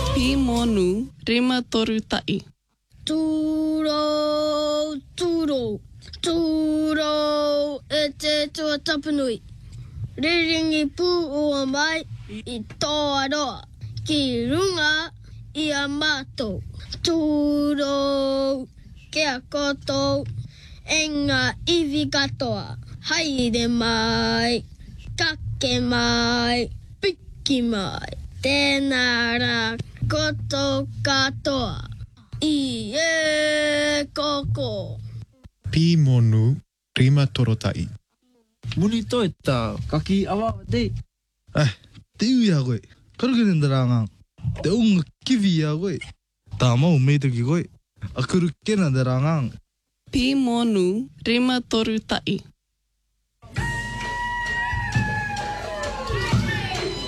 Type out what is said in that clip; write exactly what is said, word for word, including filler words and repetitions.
Pi monu rima toru tai. Turo, turo, turo, e te tua tapanui. Riringi pū ua mai i tō aroa. Ki runga i a mātou. Turo, kia kotou, e ngā iwi katoa. Haere mai, kake mai, piki mai. Tēnā rā kotou katoa. I e koko. Pi monu rima torotai. Muni toi tā, kaki awa te. Eh, te ui a koe. Karukene ndaranga. Te unga kiwi a koe. Tā mau meitaki koe. A kuru kena ndaranga. Pi monu rima toru tai.